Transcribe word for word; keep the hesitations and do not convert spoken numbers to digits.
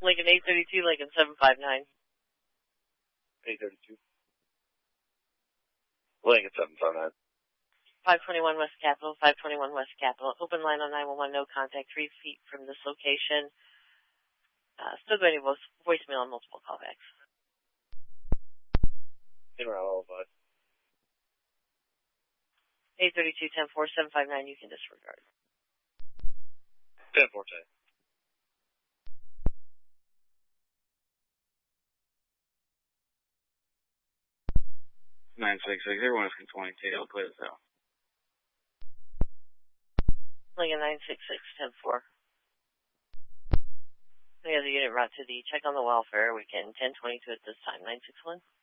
Lincoln eight thirty-two, Lincoln seven five nine. eight thirty-two. Lincoln seven five nine. five twenty-one West Capitol, five twenty-one West Capitol. Open line on nine one one, no contact, three feet from this location. Uh, still going to voice, voicemail and multiple callbacks. In route all five. eight thirty-two, ten four, seven five nine, you can disregard. ten four ten. nine six six, everyone is twenty-two, I'll clear this out. Lincoln nine six six, ten four. We have the unit route to the check on the welfare. We can ten twenty-two at this time, nine six one.